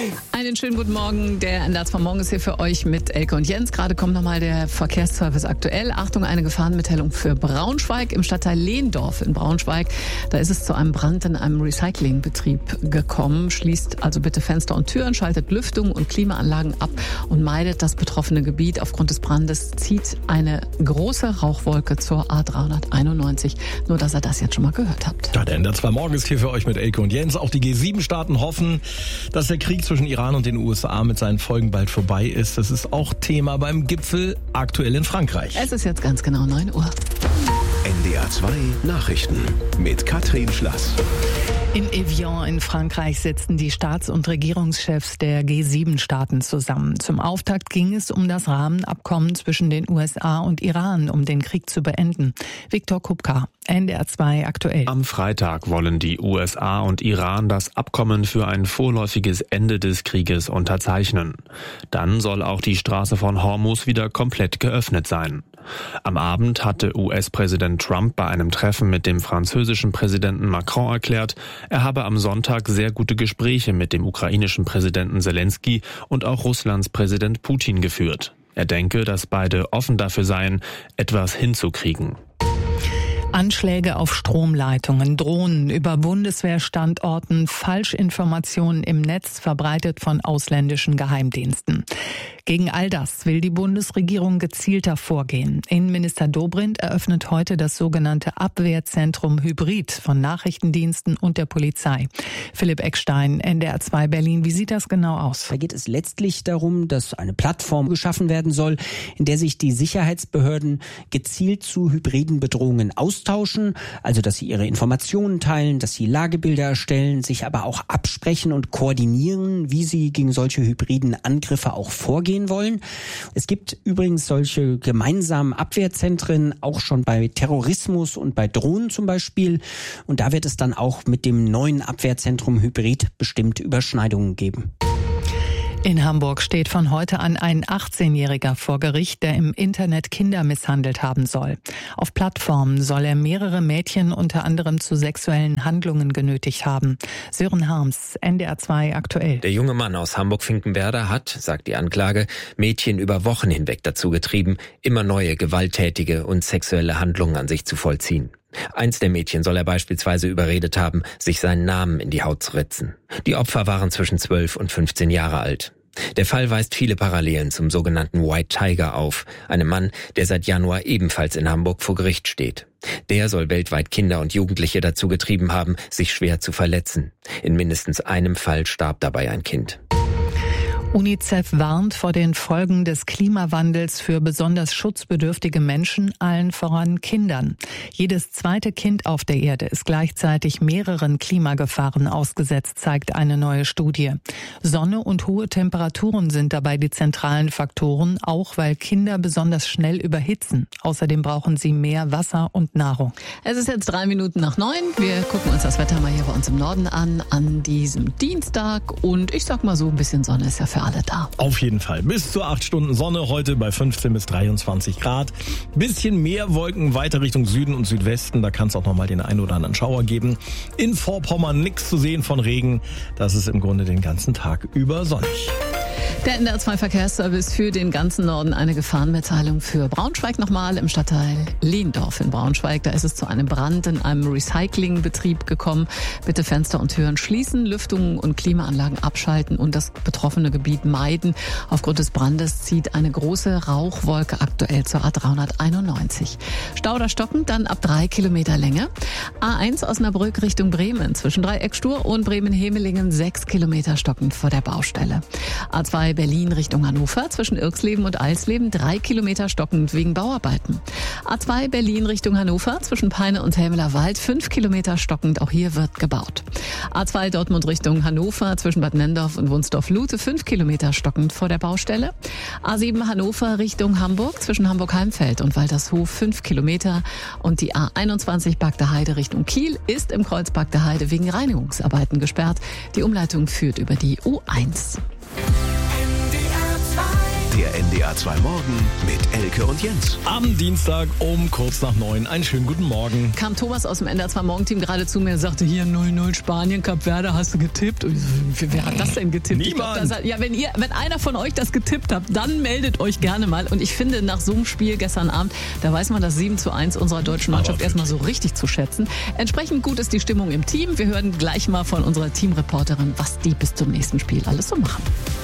Einen schönen guten Morgen. Der NDR 2 Morgen ist hier für euch mit Elke und Jens. Gerade kommt nochmal der Verkehrsservice aktuell. Achtung, eine Gefahrenmitteilung für Braunschweig im Stadtteil Lehndorf in Braunschweig. Da ist es zu einem Brand in einem Recyclingbetrieb gekommen. Schließt also bitte Fenster und Türen, schaltet Lüftung und Klimaanlagen ab und meidet das betroffene Gebiet. Aufgrund des Brandes zieht eine große Rauchwolke zur A391. Nur, dass ihr das jetzt schon mal gehört habt. Ja, der NDR 2 Morgen ist hier für euch mit Elke und Jens. Auch die G7-Staaten hoffen, dass der Krieg zwischen Iran und den USA mit seinen Folgen bald vorbei ist. Das ist auch Thema beim Gipfel aktuell in Frankreich. Es ist jetzt ganz genau 9 Uhr. NDR 2 Nachrichten mit Katrin Schlass. In Evian in Frankreich sitzen die Staats- und Regierungschefs der G7-Staaten zusammen. Zum Auftakt ging es um das Rahmenabkommen zwischen den USA und Iran, um den Krieg zu beenden. Viktor Kupka, NDR 2 aktuell. Am Freitag wollen die USA und Iran das Abkommen für ein vorläufiges Ende des Krieges unterzeichnen. Dann soll auch die Straße von Hormuz wieder komplett geöffnet sein. Am Abend hatte US-Präsident Trump bei einem Treffen mit dem französischen Präsidenten Macron erklärt, er habe am Sonntag sehr gute Gespräche mit dem ukrainischen Präsidenten Zelensky und auch Russlands Präsident Putin geführt. Er denke, dass beide offen dafür seien, etwas hinzukriegen. Anschläge auf Stromleitungen, Drohnen über Bundeswehrstandorten, Falschinformationen im Netz verbreitet von ausländischen Geheimdiensten. Gegen all das will die Bundesregierung gezielter vorgehen. Innenminister Dobrindt eröffnet heute das sogenannte Abwehrzentrum Hybrid von Nachrichtendiensten und der Polizei. Philipp Eckstein, NDR 2 Berlin. Wie sieht das genau aus? Da geht es letztlich darum, dass eine Plattform geschaffen werden soll, in der sich die Sicherheitsbehörden gezielt zu hybriden Bedrohungen austauschen, also dass sie ihre Informationen teilen, dass sie Lagebilder erstellen, sich aber auch absprechen und koordinieren, wie sie gegen solche hybriden Angriffe auch vorgehen wollen. Es gibt übrigens solche gemeinsamen Abwehrzentren auch schon bei Terrorismus und bei Drohnen zum Beispiel. Und da wird es dann auch mit dem neuen Abwehrzentrum Hybrid bestimmt Überschneidungen geben. In Hamburg steht von heute an ein 18-Jähriger vor Gericht, der im Internet Kinder misshandelt haben soll. Auf Plattformen soll er mehrere Mädchen unter anderem zu sexuellen Handlungen genötigt haben. Sören Harms, NDR 2 aktuell. Der junge Mann aus Hamburg-Finkenwerder hat, sagt die Anklage, Mädchen über Wochen hinweg dazu getrieben, immer neue gewalttätige und sexuelle Handlungen an sich zu vollziehen. Eins der Mädchen soll er beispielsweise überredet haben, sich seinen Namen in die Haut zu ritzen. Die Opfer waren zwischen 12 und 15 Jahre alt. Der Fall weist viele Parallelen zum sogenannten White Tiger auf, einem Mann, der seit Januar ebenfalls in Hamburg vor Gericht steht. Der soll weltweit Kinder und Jugendliche dazu getrieben haben, sich schwer zu verletzen. In mindestens einem Fall starb dabei ein Kind. UNICEF warnt vor den Folgen des Klimawandels für besonders schutzbedürftige Menschen, allen voran Kindern. Jedes zweite Kind auf der Erde ist gleichzeitig mehreren Klimagefahren ausgesetzt, zeigt eine neue Studie. Sonne und hohe Temperaturen sind dabei die zentralen Faktoren, auch weil Kinder besonders schnell überhitzen. Außerdem brauchen sie mehr Wasser und Nahrung. Es ist jetzt 9:03. Wir gucken uns das Wetter mal hier bei uns im Norden an diesem Dienstag. Und ich sag mal so, ein bisschen Sonne ist ja für alle da. Auf jeden Fall. Bis zu 8 Stunden Sonne heute bei 15 bis 23 Grad. Bisschen mehr Wolken weiter Richtung Süden und Südwesten. Da kann es auch nochmal den einen oder anderen Schauer geben. In Vorpommern nichts zu sehen von Regen. Das ist im Grunde den ganzen Tag über sonnig. Der NDR 2 Verkehrsservice für den ganzen Norden, eine Gefahrenmitteilung für Braunschweig nochmal im Stadtteil Lehndorf in Braunschweig. Da ist es zu einem Brand in einem Recyclingbetrieb gekommen. Bitte Fenster und Türen schließen, Lüftungen und Klimaanlagen abschalten und das betroffene Gebiet meiden. Aufgrund des Brandes zieht eine große Rauchwolke aktuell zur A391. Stau oder stockend dann ab 3 Kilometer Länge. A1 Osnabrück Richtung Bremen zwischen Dreieckstur und Bremen-Hemelingen 6 Kilometer stockend vor der Baustelle. A2 Berlin Richtung Hannover zwischen Irxleben und Eisleben 3 Kilometer stockend wegen Bauarbeiten. A2 Berlin Richtung Hannover zwischen Peine und Helmeler Wald 5 Kilometer stockend, auch hier wird gebaut. A2 Dortmund Richtung Hannover zwischen Bad Nendorf und Wunsdorf-Lute 5 Kilometer stockend vor der Baustelle. A7 Hannover Richtung Hamburg zwischen Hamburg-Heimfeld und Waltershof 5 Kilometer. Und die A21 Bagde Heide Richtung Kiel ist im Kreuz Bagde Heide wegen Reinigungsarbeiten gesperrt. Die Umleitung führt über die U1. NDR 2 Der NDR 2 Morgen mit Elke und Jens. Am Dienstag um kurz nach 9. Einen schönen guten Morgen. Kam Thomas aus dem NDR 2 Morgenteam gerade zu mir und sagte, hier 0-0 Spanien, Kap Verde, hast du getippt? Und ich so, wer hat das denn getippt? Niemand. Wenn einer von euch das getippt habt, dann meldet euch gerne mal. Und ich finde, nach so einem Spiel gestern Abend, da weiß man das 7:1 unserer deutschen Mannschaft erstmal so richtig zu schätzen. Entsprechend gut ist die Stimmung im Team. Wir hören gleich mal von unserer Teamreporterin, was die bis zum nächsten Spiel alles so machen.